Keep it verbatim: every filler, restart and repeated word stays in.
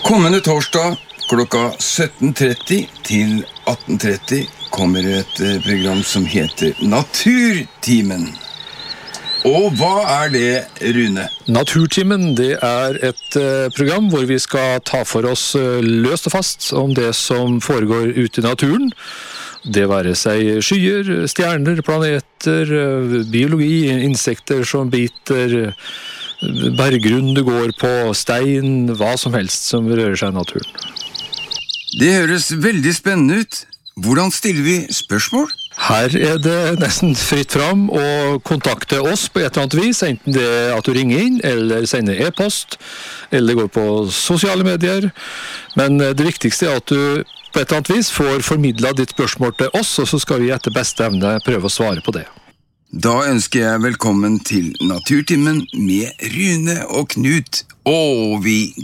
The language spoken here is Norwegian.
Kommende torsdag klokka sytten tretti til atten tretti kommer et program som heter Naturtimen. Og hva er det, Rune? Naturtimen, det er et uh, program hvor vi skal ta for oss uh, løst og fast om det som foregår ute i naturen. Det være seg skyer, stjerner, planeter, uh, biologi, insekter som biter, uh, berggrunn du går på, stein, hva som helst som rører seg i naturen. Det høres veldig spennende ut. Hvordan stiller vi spørsmål? Her er det nesten fritt fram å kontakte oss på et eller annet vis, enten det er at du ringer inn, eller sender e-post, eller går på sosiale medier. Men det viktigste er at du på et eller annet vis får formidlet ditt spørsmål til oss, og så skal vi etter beste evne prøve å svare på det. Da ønsker jeg velkommen til Naturtimen med Rune og Knut, og vi